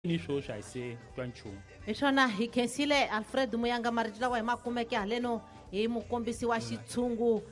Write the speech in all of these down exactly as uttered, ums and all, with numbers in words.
ni swo swa se twa nchumu hi swona hi khensile Alfred Muyanga marito lawa hi makumeke haleno hi mukombisi wa xitshungu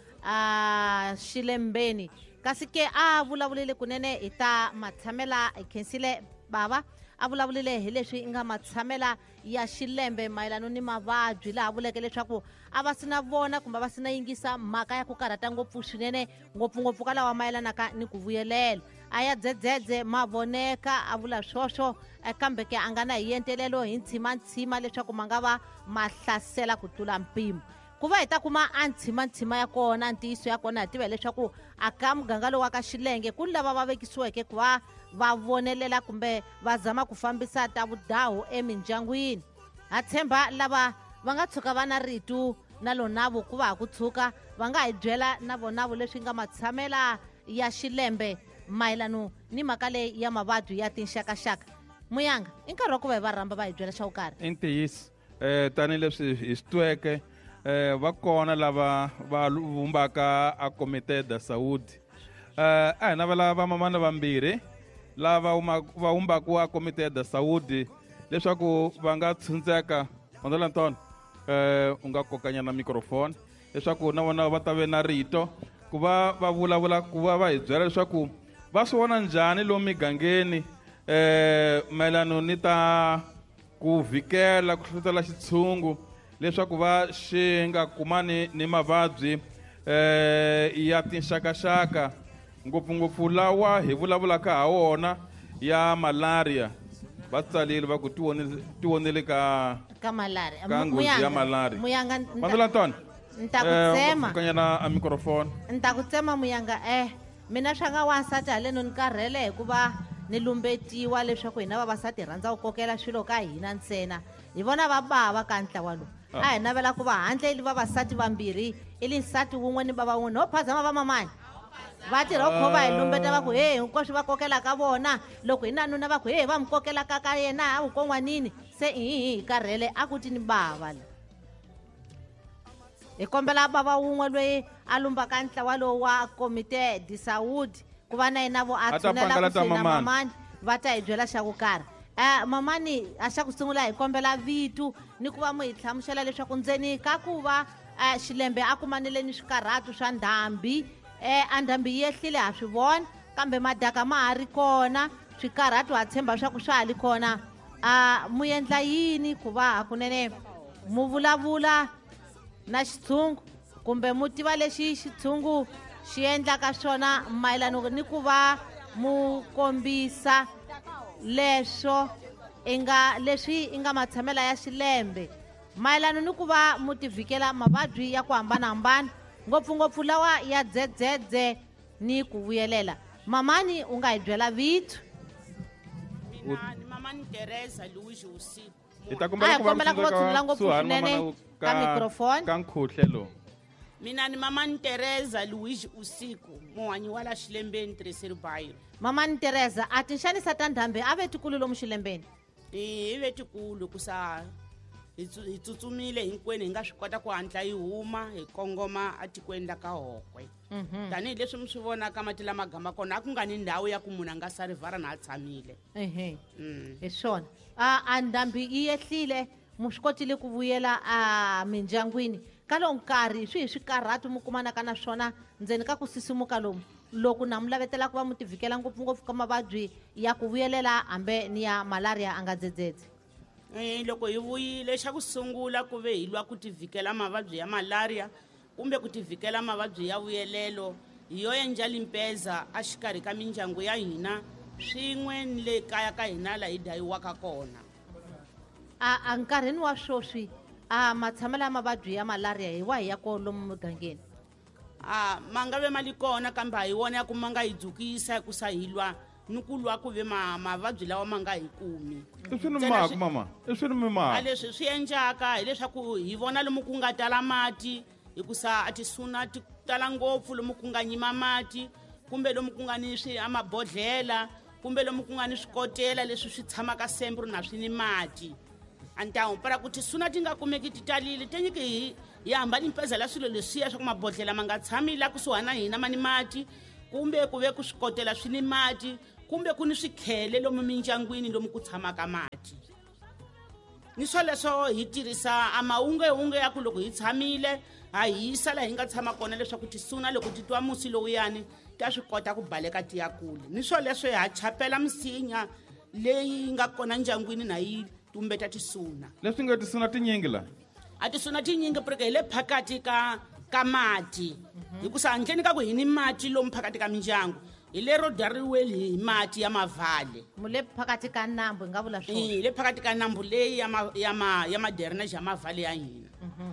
a Xilembeni kasi ke a vulavulile kunene hi ta matshamela hi khensile baba a vulavulile hi leswi nga matshamela ya Xilembe mayelano ni mavabyi laha vuleke leswaku a va sina vona kumbe va sina yingisa mhaka ya ku karhata ngopfu swinene ngopfungopfu ka lawa mayelanaka ni ku vuyelela a ya dzedzedze mavoneka a vula swoswo kambe ke a nga na hi yentelelo hi ntshimantsima leswaku ma nga va mahlasela ku tlula mpimo ku va hi ta kuma a ntshimantsima ya kona ntiyiso ya kona hi tiva leswaku aka muganga lowu wa ka Xilenge ku lava va vekisiweke ku va va vonelela kumbe va zama ku fambisa ta vudahu emindyangwini ha tshemba lava va nga tshuka va na ritu na lonavo ku va ha ku tshuka va nga hi byela na vonavo leswi nga matshamela ya Xilembe mayelano ni mhaka leyi ya mavabyi ya tinxakaxaka Muyanga i nkarhi wa ku va hi va rhamba va hi byela xa wu karhi i ntiyiso um tanihileswi hi swi tweke um va kona lava va vumbaka a komite da Saudi um a hi na valava mamana vambirhi lava va vumbaka a komite da Saudi leswaku va nga tshundzeka Mandela Ntona um u nga kokanyana microphone leswaku na vona va ta ve na rito ku va va vulavula ku va va hi byela leswaku va swi vona njhani lomu migangeni um mayelano ni ta ku vhikela ku hlohlotela xitshungu leswaku va xi nga kumani ni mavabyi um ya tinxakaxaka ngopfungopfu lawa hi vulavulaka ha wona ya malaria va tsalile va ku ti vonele ka ka malaria ka nghozi ya malaria Muyanga Mandela Ntona nta ku tsema kanyana a microphone nta ku tsema Muyanga eh mina swa nga wansati haleno ni karhele hikuva ni lumbetiwa leswaku hina vavasati rhandza ku kokela swilo ka hina ntsena hi vona va bava ka ntlawa lowu a hi navela ku va handle ili vavasati vambirhi ili nsati wun'we ni bava wun'we no phazama va mamani va tirha ku khova hi lumbeta va ku he hinkwaswo va kokela ka vona loko hi nanuna va ku he va mi kokela ka ka yena a vukon'wanini se hi hi karhele a ku ti ni bava le hi kombela bava wun'we loyi a lumbaka ntlawa lowu wa komite di Saudi ku va na yena vo a tshunela ku na mamani va ta hi byela xa ku karhi um mamani a xa ku sungula hi kombela vitu ni ku va mu hi hlamusela leswaku ndzeni ka ku va um Xilembe a kumanile ni swikarhatu swa ndhambi um a ndhambi yi yehlile ha swi vona kambe madaka ma ha ri kona swikarhatu ha tshemba swa ku swa ha ri kona um mu endla yini ku va hakunene mu vulavula na xitshungu kumbe mu tiva lexi xitshungu xi endlaka swona mayelano ni ku va mu kombisa leswo i nga leswi i nga matshamela ya Xilembe mayelano ni ku va mu tivhikela mavabyi ya ku hambanahambana ngopfungopfu lawa ya dzedzedze ni ku vuyelela mamani u nga hi byela vitu mina ni mamani Teresa Luigi usiku hi ta kombela ku va kombela ku va tshunela ngopfu swinene ka microphone ka nkhuhle lowu mina ni mamani Teresa Luigi usiku muhanyi wa la Xilembeni Treseri Bayo mamani Teresa a tinxanisa ta ndhambi a ve tikulu lomu Xilembeni hi ve tikulu kusa hi tsutsumile hinkwenu hi nga swi kota ku hatla yi huma hi kongoma atikweni la ka Hokwe tanihileswi mi swi vonaka mati lama gama kona a ku nga ni ndhawu ya ku munhu a nga sarivhara na a tshamile ehe hi swona a ndhambi yi yehlile mu swi kotile ku vuyela a mindyangwini ka lowu nkarhi swi hi swikarhatu mu kumanaka na swona ndzeni ka ku sisimuka lomu loko na mu lavetela ku va mu tivhikela ngopfungopfu ka mavabyi ya ku vuyelela hambe ni ya malaria a nga dzedzedze Eh loko hi vuyile xa ku sungula ku ve hi lwa ku tivhikela mavabyi ya malaria kumbe ku tivhikela mavabyi ya vuyelelo hi yo endla limpeza a xikarhi ka mindyangu ya hina swin'we ni le kaya ka hina la hi dayiwaka kona a a nkarhini wa swoswi a matshamela ya mavabyi ya malaria hi wa hi ya ko lomu mugangeni a ma nga ve mali kona kambe hi wona ya ku ma nga hi dzukisa ku sa hi lwa ni ku lwa ku ve mavabyi lawa ma nga hi kumi i swi ni maka mama i swi ni mimaka a leswi swi endlaka hileswaku hi vona lomu ku nga tala mati hikusa a tisuna ti tala ngopfu lomu ku nga nyima mati kumbe lomu ku nga ni swi amabodhlela kumbe lomu ku nga ni swikotela leswi swi tshamaka sembro na swi ni mati antawu para ku tisuna ti nga kumeki ti talile tenyiki hi hi hamba limpezela swilo leswiya swa ku mabodhlela ma nga tshami la kusuhana hina ma ni mati kumbe ku ve ku swikotela swi ni mati kumbe ku ni swikhele lomu mindyangwini lomu ku tshamaka mati ni swo leswo hi tirhisa amahungehunge ya ku loko hi tshamile ha hisa laha hi nga tshama kona leswaku tisuna loko ti twa musi lowuyani ta swi kota ku baleka ti ya kule ni swo leswo hi ha chapela misinya leyi nga kona ndyangwini na yi tumbeta tisuna leswi nga tisuna tinyingi la a tisuna tinyingi pureke hi le phakati ka ka mati hikusa handleni ka ku hi ni mati lomu phakati ka mindyangu hi lero dariweli hi mati ya mavhale mule phakati ka nambu hi nga vula swona hi le phakati ka nambu leyi ya ma ya ma ya madrenage ya mavhale ya hina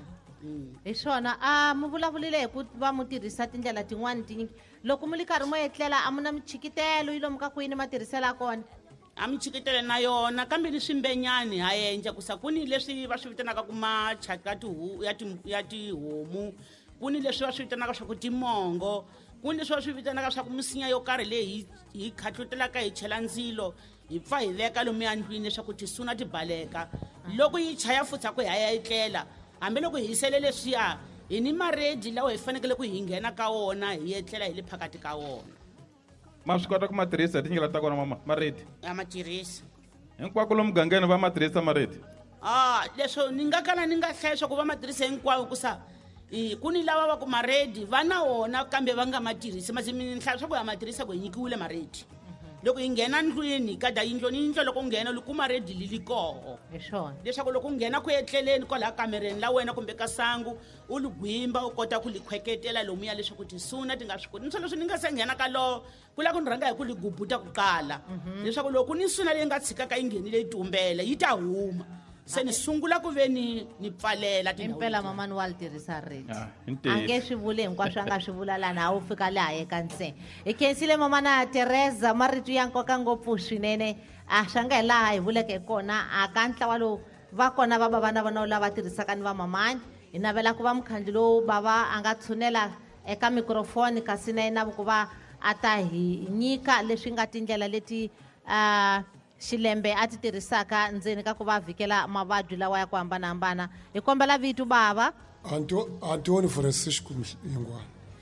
hi swona a mi vulavulile hi ku va mu tirhisa tindlela tin'wani tinyingi loko mi li karhi mo etlela a mu na michikitelo yi lomu ka kwini ma tirhisela kona a michikitelo na yona kambe ni swimbenyani ha endla kusa ku ni leswi va swi vitanaka ku machaka ya ti ya tihomu ku ni leswi va swi vitanaka swa ku timongo ku ni leswi va swi vitanaka swa ku misinya yo karhi leyi hi khatlutelaka hi chela ndzilo hi pfa hi veka lomu yandlwini leswaku tisuna ti baleka loko yi chaya futsa ku hi ya etlela hambiloko hi hisele leswiya hi ni maredi lawa hi fanekele ku hi nghena ka wona hi etlela hi le phakati ka wona ma swi kota ku ma tirhisa tinyingi ta kona mama maredi ya ma tirhisa hinkwako lomu mugangeni va ma tirhisa maredi ah leswo ni nga kala ni nga hlaya swa ku va ma tirhisa hinkwawo kusa ku ni lava va ku maredi va na wona kambe va nga ma tirhisi masi mi hlaya swa ku ya ma tirhisa ku hi nyikiwile maredi loko hi nghena ndlwini ka da yindlo ni yindlo loko u nghena loko maredi li li koho hi swona leswaku loko u nghena ku etleleni kwalaha kamereni la wena kumbe ka sangu u li gwimba u kota ku li khweketela lomuya leswaku tisuna ti nga swi koti ni swo leswi ni nga se nghena ka lowo ku la ku ni rhanga hi ku li gubuta ku qala leswaku loko ni suna leyi nga tshikaka yi nghenile yi tumbela yi ta huma se ni sungula ku ve ni ni pfalela impela mamani wa li tirhisa redi Ah, a ntiyiso. nge swi vuli hinkwaswo a nga swi vula lana a wu fika laha eka ntsena hi khensile mamana Teresa marito ya nkoka ngopfu swinene a swa nga hi laha hi vuleke kona a ka ntlawa lowu va kona va bava na vona lava tirhisaka ni vamamani hi navela ku va mukhandli lowu bava a nga tshunela eka mikrofoni kasi na yena ku va a ta hi nyika leswi nga tindlela leti uh, xilembe a ti tirhisaka ndzeni ka ku va vhikela mavabyi lawa ya ku hambanahambana hi kombela vitu bava Antoni Francisco Yingwana.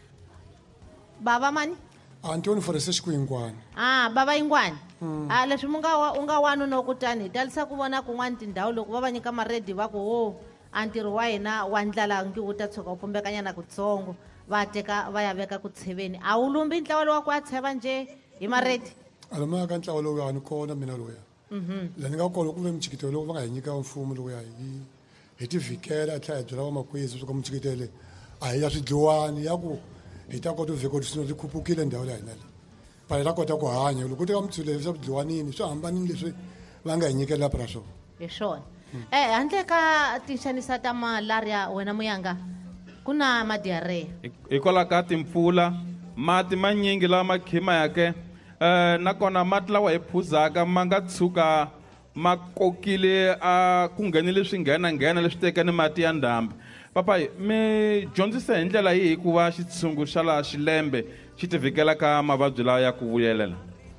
bava mani Antoni Francisco Yingwana. ah bava yingwani ah leswi mu nga wa- u nga wanuna kutani hi talisa ku vona kun'wana tindhawu loko va va nyika maredi va ku ho a ntirho wa hina wa ndlala ngi wu ta tshuka u pumbekanyana kutsongo va teka va ya veka ku tsheveni a wu lumbi ntlawa lowa ku ya tsheva nje hi maredi Alama ka ntlawa lowu yani kona mina loya. Mhm. La ni nga kona ku ve mchikitelo lowu va nga hi nyika mfumo lowu ya hi hi ti vhikela tlha hi byela va makwezi swo ka mchikitele a hi ya swidliwani ya ku hi ta kota ku vhika ku swi khupukile ndhawu la hina le. Pa hi ta kota ku hanya loko ti ka mtshile swa swidliwanini swi hambanile leswi va nga hi nyikela para swona. hi swona eh handle ka tinxanisa ta malaria wena muyanga ku na madiarrhea hikwalaho ka timpfula mati manyingi lama ma khimayake eh nakona mati lawa hi phuzaka ma nga tshuka ma kokile a ku nghenile swi nghena nghena leswi tekani mati ya ndhambi papa mi dyondzisa hi ndlela yihi ku va xitshungu xa laha xilembe xi ti vhikela ka mavabyi lawa ya ku vuyelela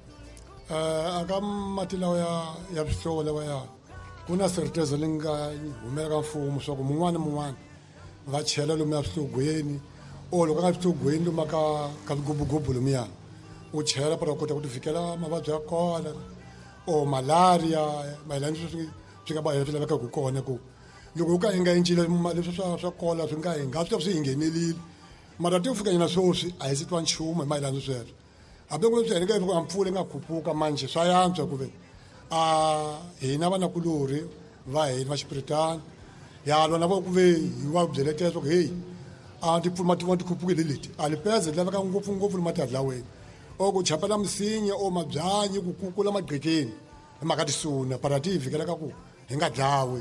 Eh aka mati lawa ya ya swihlovo lawa ya ku na seritezo leyi nga humela ka mfumo swa ku mun'wana na mun'wana va chela lomu ya swihlogweni o loko a nga swihlogweni lomu ka ka swigubugubu lomuya u chela para kota ku ti fikela mavabyi ya kona o malaria mayelana leswi swi nga ba swi laveka ku kona ku loko u ka hi nga encile leswi swa swa kola swi nga hi nga swi swi hi nghenelile mara ti ku fika nyana swoswi a hi si twa nchumu hi mayelana sweswo hambi ku swi endleka ku mpfula nga khuphuka manje swa yantswa ku ve a hina vanakulori va hina va xipiritana ya lona vo ku ve hi va byeletela swa ku heyi a timpfula mati ma ti khupukile leti a lipeze ti laveka ngopfungopfu ni mati hadlaweni o ku chapela misinya o mabyanyi ku kukula magqekeni hi mhaka tisuna para ti hi vhikela ka ku hi nga dlawi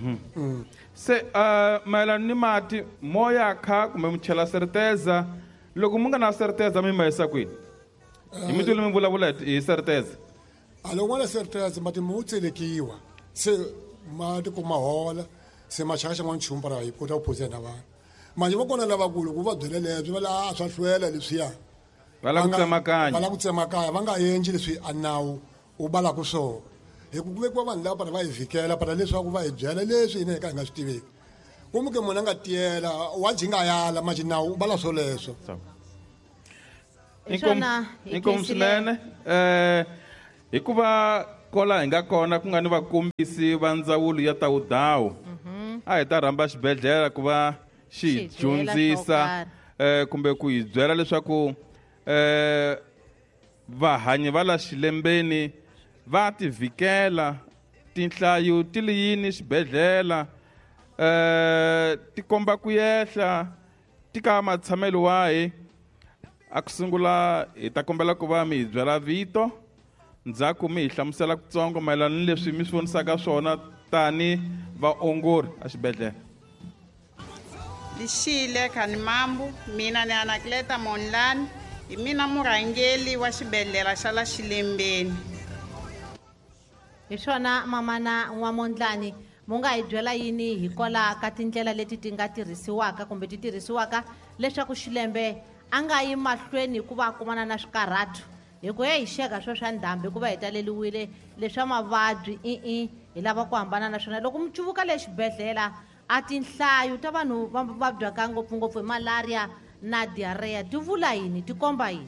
se uh, mayelana ni mati moya kha kumbe mi chela serteza loko mu nga na serteza mi ma yisa kwini hi mi twile mi vulavula hi hi serteza a loko n'wana serteze mati ma wu tselekiwa se mati ku ma hola se ma chaka xan'wana nchumu para hi kota ku phuzela na vanhu manje va kona lavakulu ku va byele lebyi va la a swa hlwela leswiya va lava ku va tsemakanya lava ku tsemakanya va nga endli leswi a nawu wu balaka swona hi ku vekiwa vanhu lava para va hi vhikela para leswaku va hi byela leswi hina hi ka hi nga swi tiveki kumbe ke munhu a nga tiyela wa jinga yala manje nawu u bala swoleswo hi swona hi inkomu khensile swinene eh hikuva kola hi nga kona ku nga ni vakombisi va ndzawulo ya tawudawu a hi ta rhamba xibedhlele ku va xi hi Xi byela swo dyondzisa karhi. eh kumbe ku hi byela leswaku eh vahanyi va la xilembeni va ti vhikela tinhlayo ti li yini xibedhlele eh ti komba ku yehla ti ka matshamelo wahi a ku sungula hi ta kombela ku va mi hi byela vito ndzhaku mi hi hlamusela kutsongo mayelana ni leswi mi swi vonisaka swona tani vaongori a xibedhlele. Lishile Kanimambu, mina ni Anakleta Monlani, hi mina murhangeli wa xibedhlele xa la Xilembeni. Hi swona mamana N'wamondlani mu nga hi byela yini hi kola ka tindlela leti ti nga tirhisiwaka kumbe ti tirhisiwaka leswaku Xilembe a nga yi mahlweni hi ku va kumana na swikarhato hi ku he hi xeka swo swa ndhambi hi ku va hi taleliwile leswa mavabyi i hi lava ku hambana na swona loko mi cuvuka le xibedhlele a tinhlayo ta vanhu va vabyaka ngopfungopfu hi malaria na diarrhea ti vula yini ti komba yini?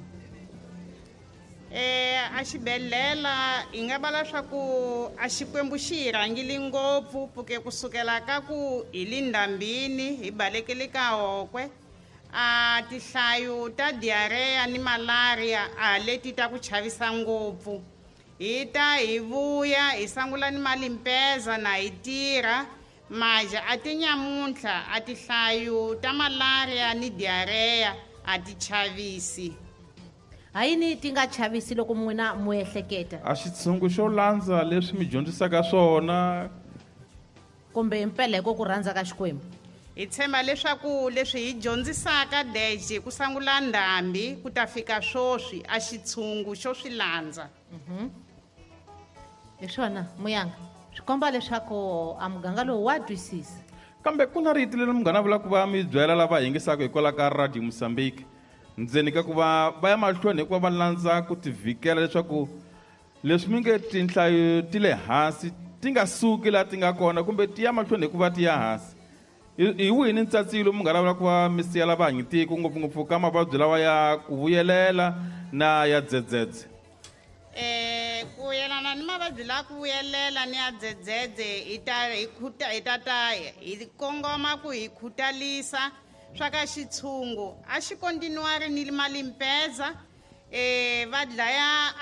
Eh a xibedhlele hi nga vala leswaku a Xikwembu xi hi rhangile ngopfu puke kusukela ka ku hi le ndhambini hi balekele ka hokwe a tinhlayo ta diarrhea ni malaria a leti ta ku chavisa ngopfu hi ta hi vuya hi sangula ni malimpeza na hi tirha maja a ti nyamuntlha a tinhlayo ta malaria ni diarrhea a ti chavisi. Hayini ti nga chavisi loko n'wina mu ehleketa A xitshungu xo landza leswi mi dyondzisaka swona kumbe impela hiko ku rhandza ka Xikwembu? Hi tshemba leswaku leswi hi dyondzisaka deje ku sangula ndhambi ku ta fika swoswi a xitshungu xo swi landza. Hi swona Muyanga swi komba leswaku a muganga lowu wa twisisa. kambe ku na riti leri munghana vula ku va mi byela lava yingisaka hikwalaho ka Radio Mozambique ndzeni ka ku va va ya mahlweni hikuva va landza ku ti vhikela leswaku leswi mi nge tinhlayo ti le hansi ti nga suki laha ti nga kona kumbe ti ya mahlweni hikuva ti ya hansi. Hi wihi ni ntsatsi lowu munghana vula ku va mi siya lava hanyitiko ngopfungopfu ka mavabyi lawa ya ku vuyelela na ya dzedzedze? Eh ku yelana ni mavabyi la ku vuyelela ni ya dzedzedze hi ta hi khuta hi ta ta hi kongoma ku hi khutalisa swa ka xitshungu a xi kontinuari ni malimpeza eh va dlaya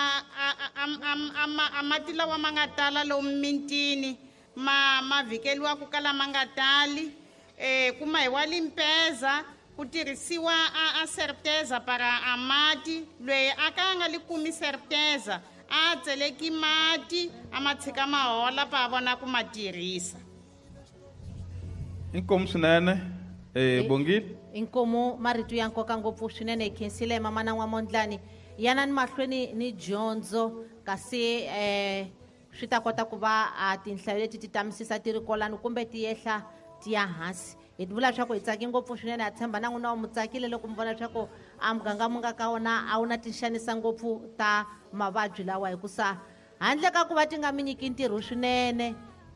a mati lawa ma nga tala lomu mintini ma ma vhikeliwaku ka lama nga tali eh kuma hi wa limpeza ku tirhisiwa a, a serteza para a mati loyi a ka nga li kumi serteza a tseleki mati a ma tshika ma hola pa vona ku ma tirhisa. Inkomu swinene eh Bongile. Inkomu marito ya nkoka ngopfu swinene hi khensile mamana N'wamondlani yana ni mahlweni ni dyondzo kasi eh swi ta kota ku va a tinhlayo leti ti tamisisa ti ri kolani kumbe ti yehla ti ya hansi. Hi vula leswaku hi tsaki ngopfu swinene ha tshemba na n'wina mu tsakile loko mi vona leswaku a muganga mu nga ka wona a wu na tinxanisa ngopfu ta mavabyi lawa hikusa handle ka ku va ti nga mi nyiki ntirho swinene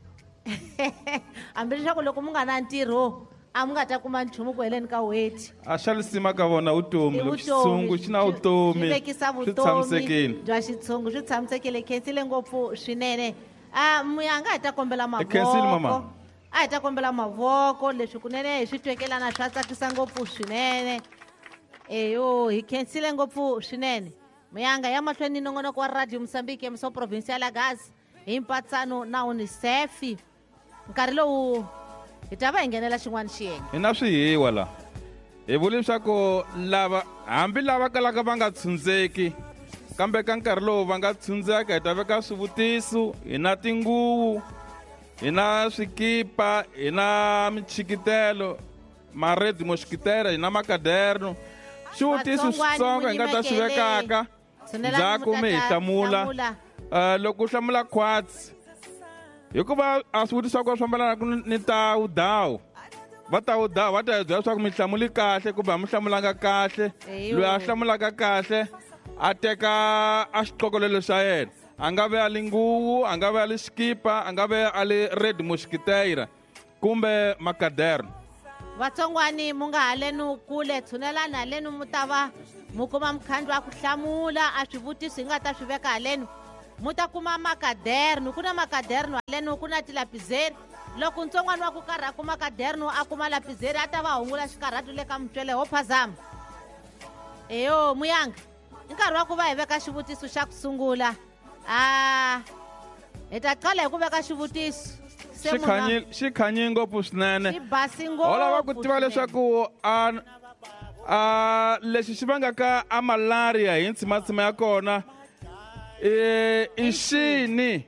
hambi leswaku loko mu nga na ntirho a mu nga ta kuma nchumu ku heleni ka weti A xalisima ka vona vutomi loko xitshungu xi na vutomi swi tshamisekile. bya xitshungu swi tshamisekile khensile ngopfu swinene. a Muyanga hi ta kombela khensile mama. mavoko a hi ta kombela mavoko leswi kunene hi swi twekelana swa tsakisa ngopfu swinene eyo hi khensile ngopfu swinene. Muyanga ya mahlweni nongonoko wa Radio Mozambique emiso provincial ya Gaza hi mpatsano na UNICEF nkarhi lowu hi ta va hi nghenela xin'wana xiyenge. Hi na swihiwa la hi vula leswaku lava hambi lava kalaka va nga tshundzeki kambe ka nkarhi lowu va nga tshundzeka hi ta veka swivutiso hi na tinguvu hi na swikipa hi na michikitelo maredi moxikitera hi na makaderno xivutiso switsongo hi nga ta swi vekaka ndzhaku mi hi hlamula loko u hlamula khwatsi hikuva a swivutiso swa ku fambelana ni ta udawu va ta udawu va ta hi byela leswaku mi hlamuli kahle kumbe a mi hlamulanga kahle loyi a hlamulaka kahle a teka a xixokolelo xa yena a nga ve a li nguvu a nga ve a li xikipa a nga ve a li red moxikitera kumbe makaderno. Vatsongwani mu nga haleni kule tshunelani haleni mu ta va mu kuma mukhandlo wa ku hlamula a swivutiso hi nga ta swi veka haleni mu ta kuma makaderno ku na makaderno haleno ku na tilapizeri loko ntsongwana wa ku karhi a kuma kaderno a kuma lapizeri a ta va hungula xikarhatu le ka mutswele ho phazama eyo muyanga i nkarhi wa ku va hi veka xivutiso xa ku sungula a hi ta qala hi ku veka xivutiso xi khanyi ngopfu swinene xi basi ho lava ku tiva ngopfu leswaku a a lexi xi vangaka a malaria hi ntshimatsima ya kona i i xini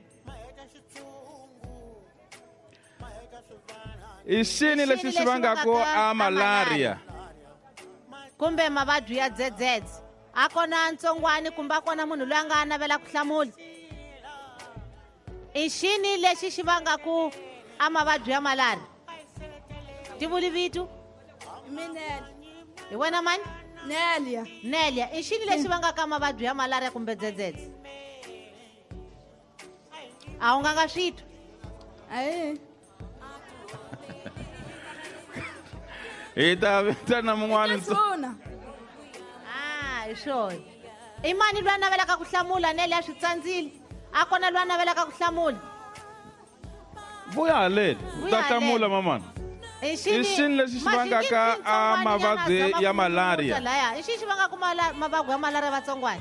i xini lexi xi vangaka a malaria kumbe mavabyi ya dzedzedze a kona ntsongwani kumbe a kona munhu loyi a nga navela ku hlamula i xini lexi xi vangaku a mavabyi ya malaria ti vuli vitu Minel. hi wena mani Nelia. nelia i xini lexi vangaka mavabyi ya malaria kumbe dzedzedze a wu nga nga swi twa Aye. hi ta vita na mun'wana ntso- Suna. ah hi swona i mani loyi a navelaka ku hlamula nelia swi tsandzile a kona loyi a navelaka ku hlamula vuya haleni Vuya ta hlamula haleni. mamani i I xini lexi xi vangaka a mavabyi ya malaria? i xini xi vangaka mala- mavabyi ya malaria vatsongwana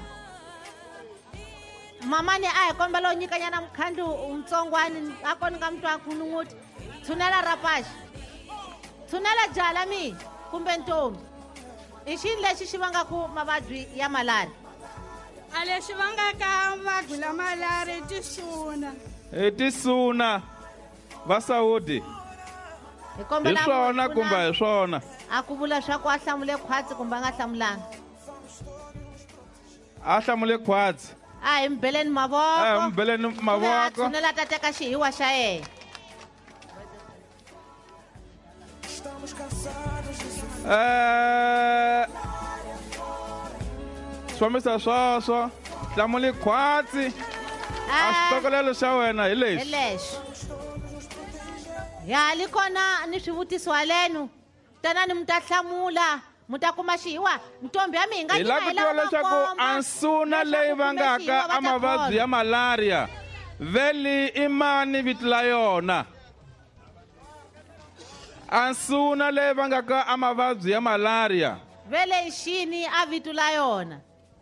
mamani a hi kombela u nyikanyana mkhandlu umtsongwani a koni ka mtwa kununguti tshunela rapaxi tshunela jala mi kumbe ntombi i xini lexi xi vangaku mavabyi ya malaria A lexi vangaka mavabyi la malaria i tisuna. i tisuna va Saudi hi hi kombela swona ku kumbe na- hi swona a ku vula swa ku a hlamule khwatsi kumbe a nga hlamulanga a hlamule khwatsi a hi mi beleni a mavoko hi mi beleni Kumbe a mavoko tshunela ta teka xihiwa xa yena eh swomisa swoswo hlamule khwatsi a Ah, xitokolelo xa wena hi hi lexi lexi ya li kona ni swivutiso halenu tanani mi ta hlamula mi ta kuma xihiwa ntombi ya mi hi nga hi nyika lava ku hi tiva lava leswaku makomba, a nsuna leswaku leyi kumbe vangaka xihiwa va a ta mavabyi ya kholwa. malaria veli i mani vito la yona a nsuna leyi vangaka a mavabyi ya malaria vele i xini a vito la yona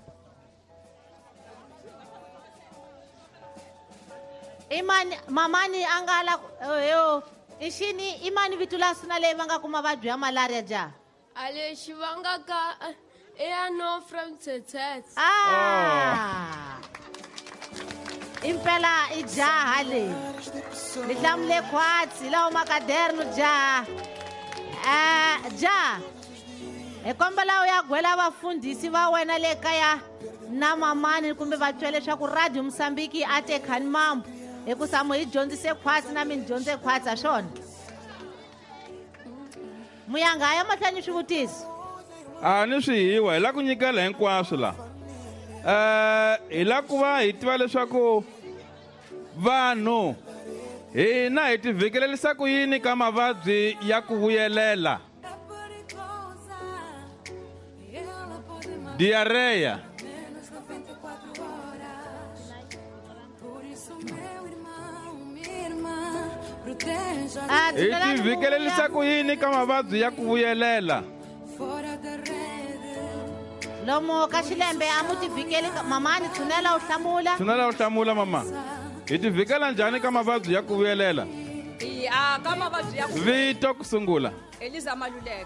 i mani mamani a nga la yo i xini i mani vito la nsuna leyi vangaku mavabyi ya malaria jaha A lexi vangaka i anofra mtsetsetse. Ah. Impela i jaha leyi. Ni hlamule khwatsi lawa makaderno jaha. Ah, jaha. Hi kombela u ya gwela vafundhisi va wena le kaya na mamani kumbe va twa leswaku Radio Msambiki a te khani mambo. Hikusa mo hi dyondzise khwatsi na mi ni dyondze khwatsi ha swona. Muyanga ya mahlani swivutiso. a ni swihiwa hi la ku nyikela hinkwaswo la eh hi la ku va hi tiva leswaku vanhu hina hi tivhikelelisa ku yini ka mavabyi ya ku vuyelela diarrhea Ah, hi tivhikelelisa ku yini ka mavabyi ya ku vuyelela lomu ka xilembe a mu tivhikeli ka- mamani tshunela u hlamula tshunela u hlamula mama hi tivhikela njhani ka mavabyi ya ku vuyelela Ya ka mavabyi ya ku vito ku sungula Eliza Maluleke.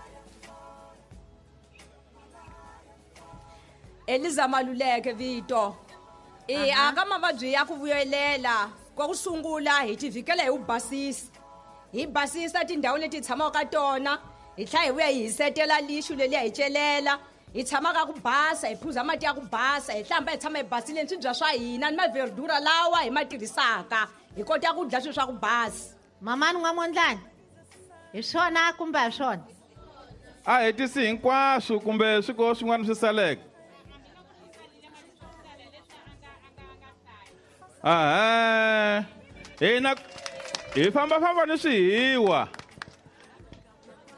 Eliza Maluleke vito. Eh aka mavabyi ya ku vuyelela kwa ku sungula hi tivhikela hi ubasisi. Hi basisa tindhawu leti tshamaka ka tona, hi tlha hi vuya hi setela lishu leli hi celela, hi tshama ka ku basa, hi phuza mati ya ku basa, hi hlamba hi tshama hi basile ni swibya swa hina ni maverdura lawa hi ma tirhisaka. Hi kota ku dya swilo swa ku basa. mamani n'wamondlani hi swona kumbe hi swona a hetisi hinkwaswo kumbe swikoho swin'wana swi saleke ahe hina hi fambafamba ni swihiwa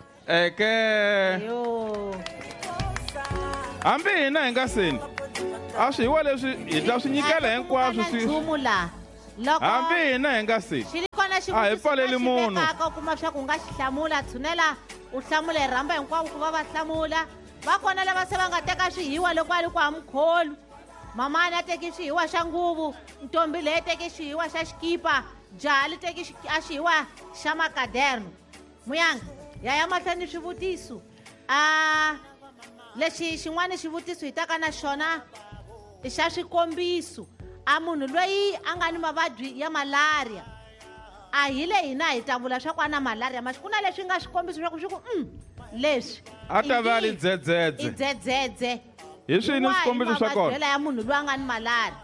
eke yo hambi hina hi nga seni a swihiwa leswi hi ta swi nyikela hinkwaswo swi nchumu laha loko hambi hina hi nga si xi ri kona a hi pfaleli munhu xivekaka u kuma swa ku nga xi hlamula tshunela u hlamula hi rhamba hinkwavo ku va va hlamula va kona lava se va nga teka swihiwa loko a ri ku hamkholu mamani a teki xihiwa xa nguvu ntombi leyi teki xihiwa xa xikipa jaha li teki a xihiwa xa makaderno muyanga yaya mahlweni swivutiso a lexi xin'wana xivutiso hi taka na xona i xa swikombiso a munhu loyi a nga ni mavabyi ya malaria a hi le hina hi ta vula swa ku a na malaria maxi ku na leswi nga swikombiso swa ku swi ku um leswi a ta va li i dzedzedze dzedzedze hi swini swikombiso swa kona byela ya munhu loyi a nga ni malaria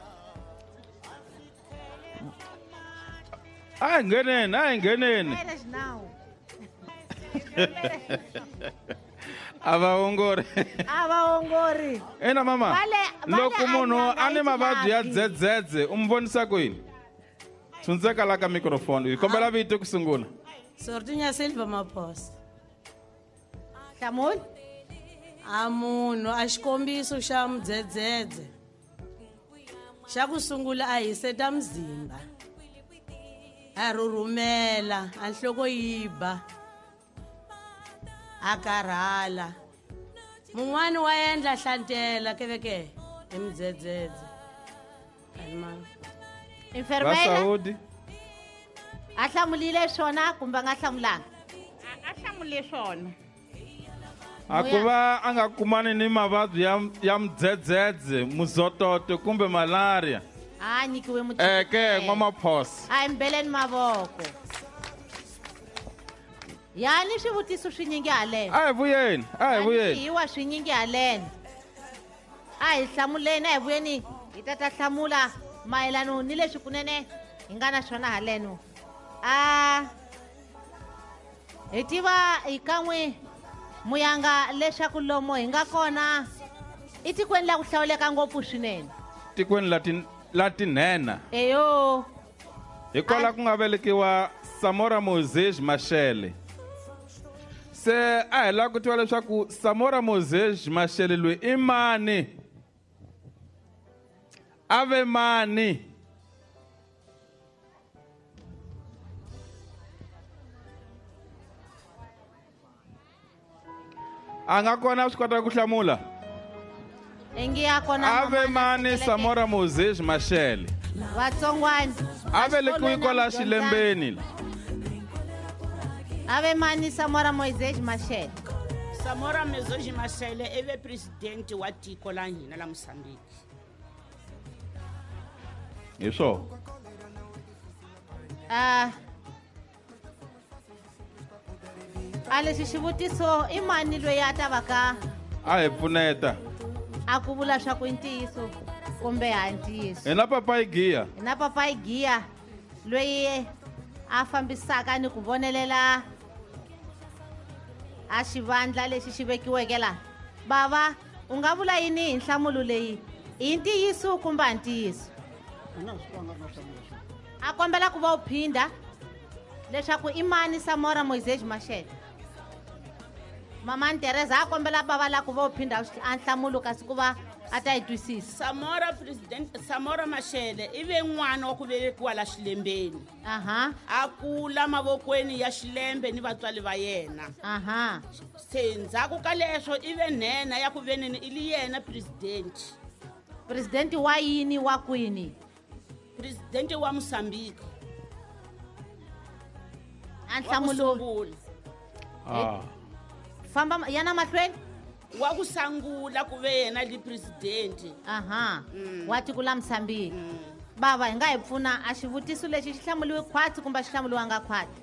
a hi ngheneni a hi ngheneni Lexi nawu a vaongori a vaongori ena mama Vale- vale loko munhu a a ni nga mavabyi ya yi dzedzedze u mi vonisa ku yini tshundzeka la ka microphone hi kombela vito ku sungula Sortinya Silva Mapos. hlamuli A munhu a xikombiso xa mudzedzedze. Xa ku sungula a hiseta mzimba. A rhurhumela, a nhloko yi ba. A karhala. Mun'wani wa endla hlantela keveke hi mudzedzedze. Kalimanga. infermela vasaudi a hlamulile swona kumbe a nga hlamulanga a hlamule swona a ku va a nga kumani ni mavabyi ya ya mudzedzedze muzototo kumbe malaria a nyikiwe eke n'wamaphosa a mbeleni mavoko yani swivutiso swinyingi haleni a hi vuyeni a hi vuyeni hiwa swinyingi haleni a hi hlamuleni a hi vuyeni hi ta ta hlamula mayelano ni leswi kunene hi nga na swona haleno a hi tiva hi kan'we muyanga leswaku lomo hi nga kona i tikweni la ku hlawuleka ngopfu swinene tikweni lati latinhena eyo hi kwala ku nga velekiwa Samora Moses Mashele se a hi lava ku tiva leswaku Samora Moses Mashele loyi i mani a ve mani a nga kona swi kota ku hlamula engi ya kona a ve mamana mani Sikeleke. Samora Moses Mashele vatsongwani a velekiwe kwala xilembeni a ve mani Samora Moises Mashele Samora Mezoji Mashele i ve presidente wa tiko la hina la Mozambique. hi swo a a lexi xivutiso i mani loyi a ta va ka a hi pfuneta a ku vula swa ku i ntiyiso kumbe ha ntiyiso hi na papa igiya hi na papa igiya loyi a fambisaka ni ku vonelela a xivandla lexi xi vekiweke laha bava u nga vula yini hi nhlamulo leyi i ntiyiso kumbe a ntiyiso a kombela ku va u phinda leswaku i mani Samora Moises Mashele mama Teresa a kombela bava la ku va u phinda a nhlamulo kasi ku va a ta yi twisisa Samora president Samora Mashele i ve n'wana wa ku velekiwa la xilembeni. aha A kula mavokweni ya xilembe ni vatswali va yena. aha Se ndzhaku ka leswo i ve nhenha ya ku veneni i li yena president. presidenti wa yini wa kwini Presidente wa Mozambique. a Wa nhlamulo kusungula. ah famba yana mahlweni Wa ku sangula ku ve yena li president. aha Mm. wa tiko la Mozambique Mm. bava hi nga hi pfuna a xivutiso lexi xi hlamuliwe khwatsi kumbe a xi hlamuliwanga khwati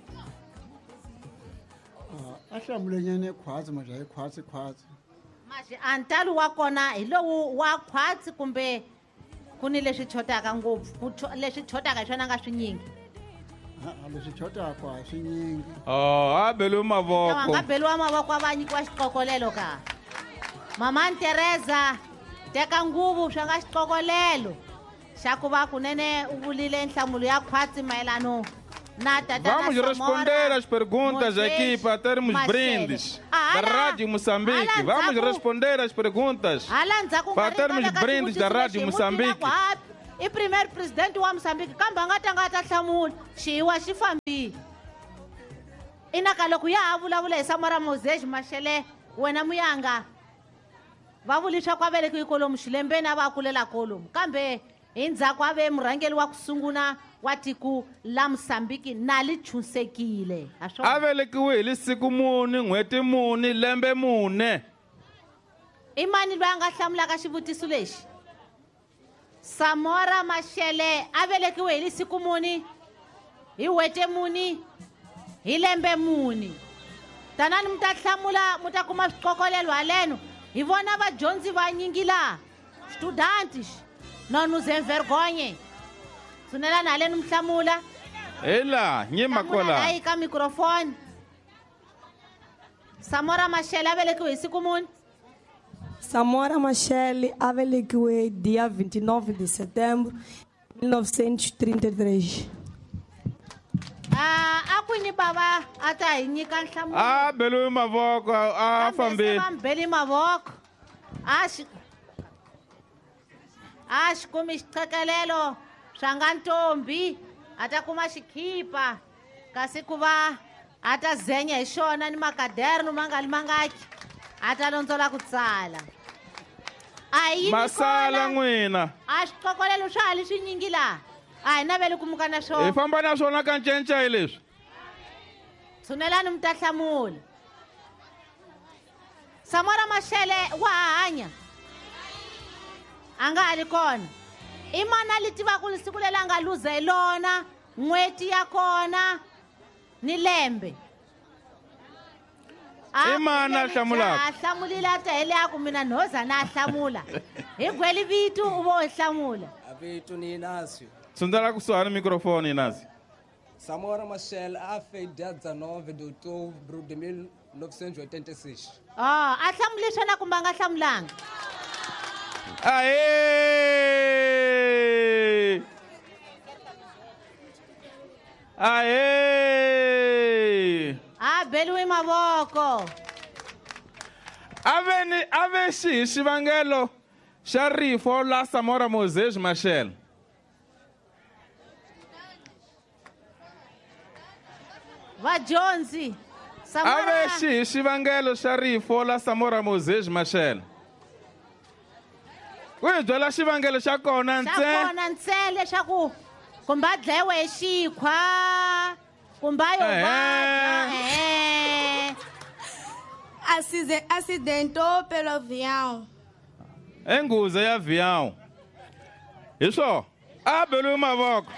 a hlamulanyane khwatsi majaha khwatsi khwatsi maxi a ntalo wa kona hi lowu wa khwatsi kumbe ku ni leswi chotaka ngopfu ku cho- leswi chotaka hi swona nga swinyingi a leswi chotaka a swinyingi oh a beliwe lawa mavoko nga beliwa mavoko a va nyikiwa xiqokolelo ka mama Teresa teka nguvu swa nga xiqokolelo xa ku va kunene u vulile nhlamulo ya khwatsi mayelano na tatana Vamos Samora responder as perguntas Moises aqui para termos Mashele. brindes. a da Rádio Moçambique. Vamos responder as perguntas. Para termos brindes da Rádio Moçambique. E primeiro presidente wa Moçambique kamba nga ta nga ta hlamula xiwa xi fambi inaka loko ya ha vulavula hi Samora Moses Mashele wena muyanga va vuli swa ku a velekiwe kolomu xilembeni a va kulela kolomu kambe hi ndzhaku a ve murhangeli wa ku sungula wa tiko la Moçambique na li chusekile a velekiwe hi li siku muni n'hweti muni lembe mune i mani loyi a nga hlamulaka xivutiso lexi Samora Mashele a velekiwe hi li siku muni hi n'hweti muni hi lembe muni tanani mi ta hlamula mi ta kuma swikokolelo haleno hi vona vadyondzi va nyingila studentes non nous envergonhe tshunelani haleni mi hlamula hela nyima kola hayi ka microphone Samora Mashele a velekiwe hi siku muni Samora Machel a velekiwe dia vinte e nove de setembro de mil novecentos e trinta e três. Ah, a kwini baba a ta hi nyika nhlamulo. Ah, belu mavoko a fambi. Beli mavoko. A xi A xi kumi xiqhekelelo swa nga ntombi a ta kuma xikhipa kasi ku va a ta zenya hi xona ni makaderno mangali mangaki a ta londzola ku tsala a yi masala n'wina a swikokolelo swa hali swi nyingi laha a hi naveli ku muka na swona hi famba na swona ka ncenca hi leswi tshunelani mi ta hlamula Samora Mashele wa hanya a nga ha ri kona i mana li tivaka li siku leri a nga luza hi lona n'hweti ya kona ni lembe i mana hlamulaka a hlamulile a ta hele ya ku mina nhoza na hlamula hi gweli vitu u vo hi hlamula Vitu ni Inácio. Tsundela kusuhani microfone Inácio. Samora Machel a feito dia dezenove de outubro de mil novecentos e oitenta e seis. Ah, a hlamule swona kumbe a nga hlamulanga Aê! Aê! a beliwi mavoko aveni ave xi xivangelo xa rifo la Samora Moses Machel vadyondzi ave xi xivangelo xa rifo la Samora Moses Machel ku hi byela xivangelo xa kona xa ntse kona ntsele leswaku kumbe a dlayiwe hi xikhwa kumbe a yo vabya Acide- Acidentou pelo avião. enghuze ya avião hi swo a beliwi mavoko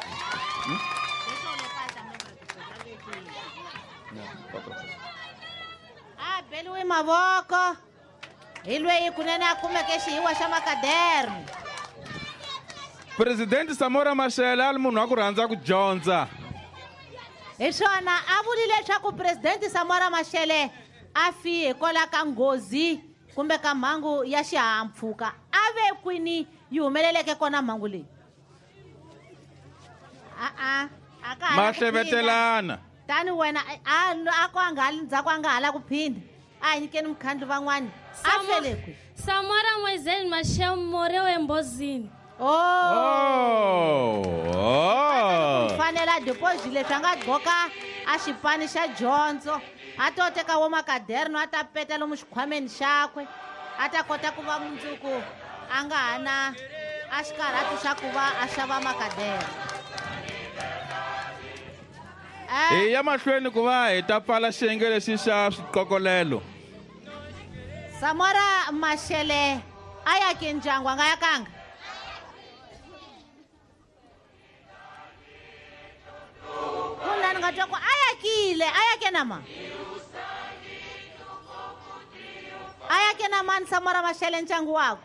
a beliwi mavoko hi lweyi kunene a kumeke xihiwa xa makaderno presidente Samora Machel a ri munhu wa ku rhandza ku dyondza hi swona a vuli leswaku presidente Samora Mashele a fi hikwalaho ka nghozi kumbe ka mhangu ya xihahampfhuka a ve kwini yi humeleleke kona mhangu leyi a-a a ka ha la ku phinda. mahlevetelana tani wena a a ko a nga hali ndzhaku a nga ha la ku phinda a hi nyikeni mukhandli van'wani a fele kwi Samora Moisés Machel morreu em Bozini. oh oh fanele a deposit leswi a nga gqoka a xipani xa dyondzo a to teka wo makaderno a ta peta lomu xikhwameni xakwe a ta kota ku va mundzuku a nga ha na a xikarhati xa ku va a xava makaderno hi ya mahlweni ku va hi ta pfala xiyenge lexi xa swikokolelo Samora Mashele a yake ndyangu a nga yakanga kunani nga twa ku a yakile a yake na ma a yake na mani Samora Mashele ndyangu wako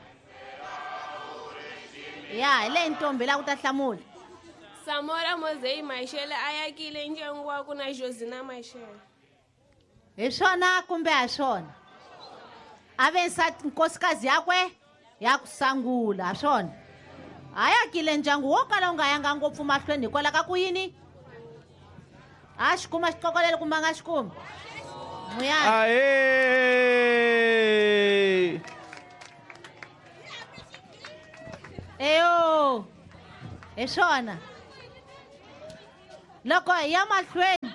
ya hi leyi ntombi la ku ta hlamula Samora Moisés Machel ayakile ndyangu wako na Josina Machel. hi swona kumbe a swona a ve nsati nkosikazi yakwe ya ku sangula ha swona a yakile ndyangu wo kala u nga yanga ngopfu mahlweni hikwalaho ka ku yini a xi kuma xikokolelo kumbe a nga xi kumi Muyanga. Aye. Eyo. Hi swona. Loko hi ya mahlweni.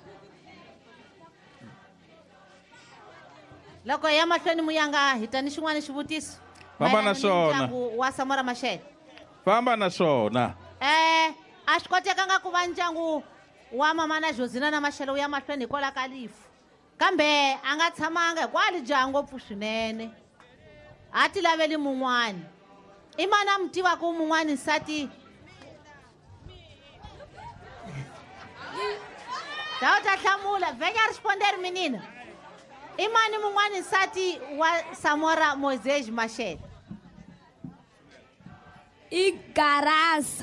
Loko hi ya mahlweni Muyanga hi ta ni xin'wana xivutiso. Famba na swona. Ndyangu wa Samora Mashele. Famba na swona. Eh, a swi kotekanga ku va ndyangu wa mama na Josina na Mashele wu ya mahlweni hikwalaho ka lifu. Kambe a nga tshamanga hikwali jaha ngopfu swinene. A ti laveli mun'wana. I mani a mi tivaka mun'wana nsati? Dawu ta hlamula, vhenya responder menina. I mani mun'wana nsati wa Samora Moses Mashele? I Garasa.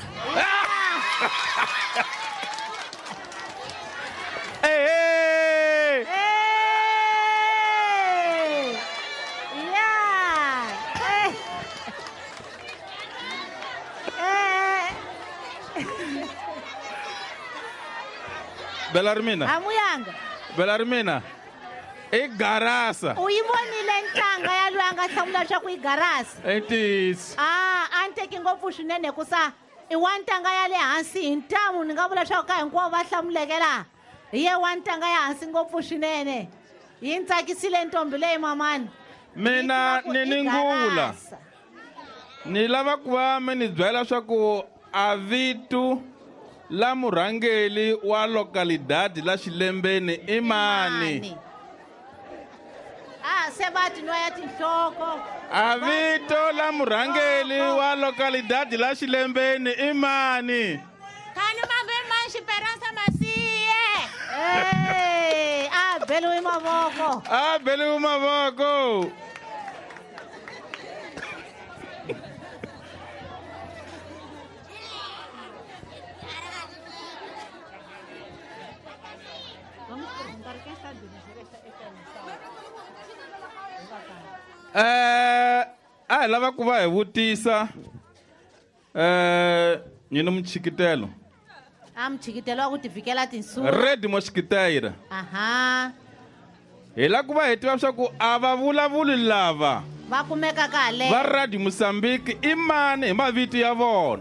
Hey, hey. Hey. Yeah. Hey. Hey. Belarmina. Amuyanga. Belarmina. I Garasa. U yi vonile ntanga ya loyi a nga hlamula leswaku i Garasa. It is. Ah, a ni teki ngopfu swinene hikusa i wa ntanga ya le hansi hi ntamu ni nga vula leswaku ka hinkwavo va hlamuleke laha. Hi ye wa ntanga ya hansi ngopfu swinene. Yi ni tsakisile ntombi leyi mamani. Mina ni ningula. Ni lava ku va mi ni byela leswaku a vitu la murhangeli wa lokalidadi la Xilembeni i mani? Ah, se va ti nwa ya tinhloko. A vito la murhangeli wa lokalidadi la Xilembeni i mani? Kani mavema Xiperansa Masiye. Eh, a beliwi mavoko. A beliwi mavoko. Eh, a hi lava ku va hi vutisa eh nyina Mchikitelo. A Mchikitelo wa ku ti vhikela tinsuku. Red Moskiteira. Aha. Hi lava ku va hi tiva leswaku a va vulavuli lava Va kumeka kale. va Radio Mozambique i mani hi mavito ya vona?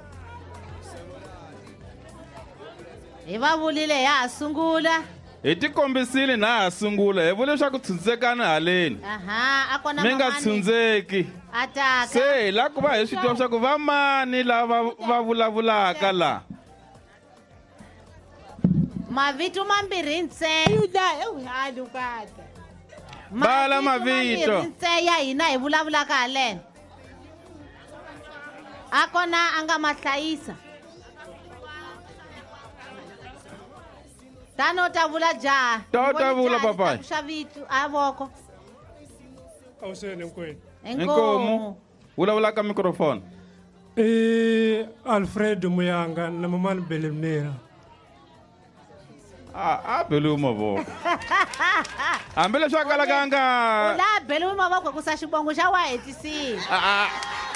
Hi va vulile ya ha sungula. Hi tikombisile na ha sungula hi vule leswaku tshundzekani haleni. Aha, a kona mi nga tshundzeki. Ataka. Se hi lava ku va hi swi tiva leswaku va mani lava va vulavulaka laha? Mavito mambirhi ntsena. Bala mavito. Ntsena ya hina hi vulavulaka haleni. A kona a nga ma hlayisa. Tano ta vula jaha. Ta ta vula papai. Xavito a voko. Awusene nkwenu. Enkomo. Vulavula ka microphone. Eh Alfred Muyanga na mamani Belemnera. Ah, ah beliwi mavoko. Ambele swa kala ganga. Ula beliwi mavoko ku sa xibongo xa wa hetisile. Ah ah.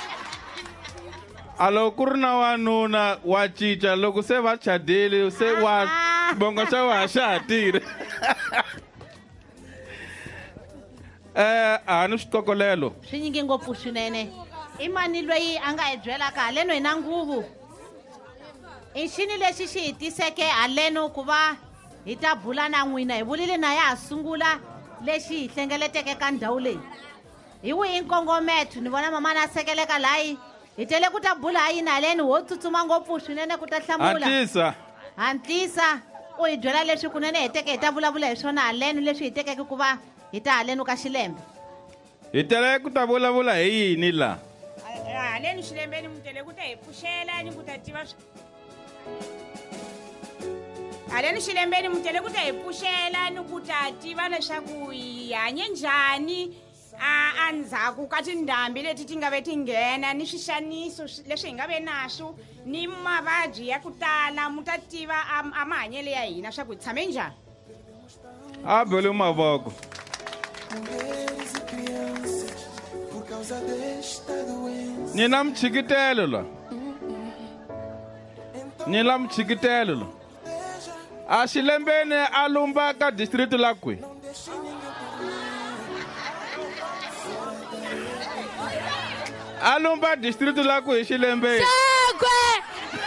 Alo ku ri na wanuna wa cica loko se va chadile se wa bongo xa wa xa tire. Eh a ni switokolelo. Swi nyingi ngopfu swinene. I mani loyi a nga hi byelaka haleno hi na nguvu. I xini lexi xi hi tiseke haleno ku va hi ta bula na n'wina hi vulile na ya ha sungula lexi hi hlengeleteke ka ndhawu leyi. Hi wihi nkongometo ni vona mama na sekeleka layi hi tele ku ta bula ha yini haleni ho tsutsuma ngopfu swinene ku ta hlamula. Hatlisa. Hatlisa u hi byela leswi kunene hi teke hi ta vulavula hi swona haleno leswi hi tekeke ku va hi ta haleno ka Xilembe. Hi tele ku ta vulavula hi yini laha? Haleni Xilembeni mi tele ku ta hi pfuxela ni ku ta tiva haleni Xilembeni mi tele ku ta hi pfuxela ni ku ta tiva leswaku hi hanye njhani a ndzhaku ka tindhambi leti ti nga ve ti nghena ni swixaniso leswi hi nga ve naswo ni mavabyi ya ku tala mu ta tiva a mahanyelo ya hina swa ku hi tshame njhani. A beliwi mavoko. Ni na Mchikitelo la. Ni na Mchikitelo la. A Xilembeni a lumba ka district la kwi. Alumba distrito lá com Xilembe. Xokwe.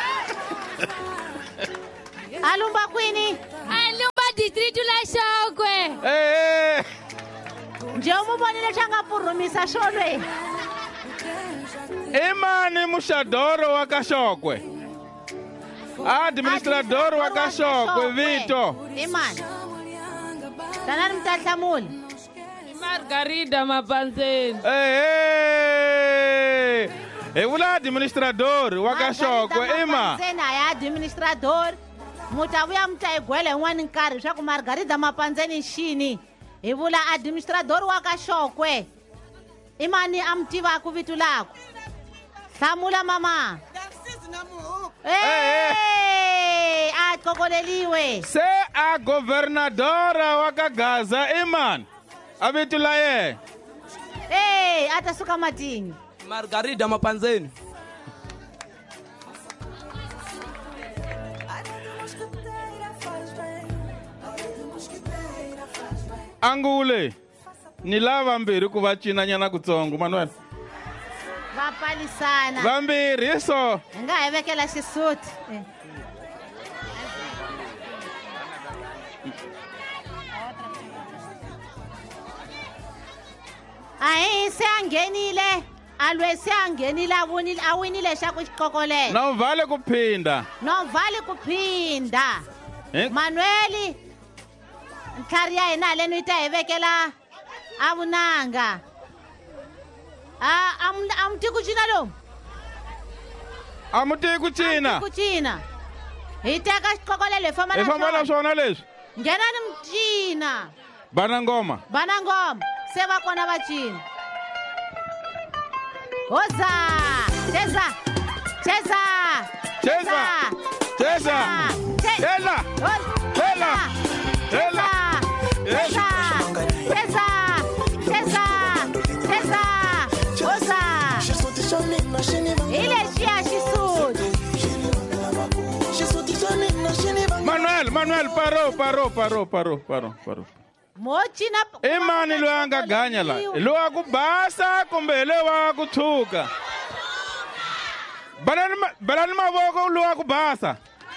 Alumba kwini. Alumba distrito la Xokwe. Eh. Nje umubonile changa purumisa sholwe. Imani mushadoro wa Kaxokwe. Administrador wa Kaxokwe, Vito. Imani. Tanani mtatlamuli. Margarida Mapanzeni. Eh, eh. E vula administrador wa Kaxokwe, Ima. Sena ya administrador. Mutavuya mtaigwele nwani nkari swaku Margarida Mapanzeni shini. E vula administrador wa Kaxokwe. Imani amtiva ku vitu lako. Thamula mama. Eh, akokoleliwe. Se a governadora wa Kagaza, Iman. Abitula ye. Eh, atasuka matini. Margarida Mapanzeni. Angule. Ni lava mbiri ku vacina nyana kutsongo, Manuel. Vapalisana. Vambiri, eso. Nga hevekela xisuti. Eh. Ayi se angenile. Alwe se angenile awinile awinile xa ku xikokolelo. Na uvale kuphinda. No vale kuphinda. Eh? Manueli. Ntlhari ya hina leni yi ta hi vekela avunanga. Ah, am amti ku cina lomu. Amuti ku cina. Ku cina. Hi teka xikokolelo hi famba na Hi famba na swona leswi. Ngenani mcina. Bana ngoma. Bana ngoma. Se va kona va cina. Hoza! Cheza! Cheza! Cheza! Cheza! Cheza! Cheza! Cheza! Cheza! Cheza! Cheza! Cheza! Hoza! Ile shia shisuti. Manuel, Manuel, paro, paro, paro, paro, paro, paro. Mochina. Imani lo anga ganya la. Lo aku basa kumbe lo aku thuka. Balani balani mavoko lo aku basa.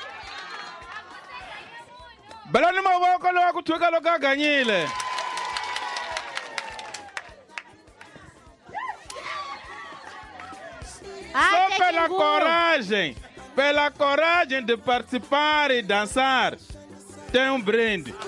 Balani mavoko lo aku thuka lo kaganyile. Só pela coragem, pela coragem de participar e dançar, tem um brinde.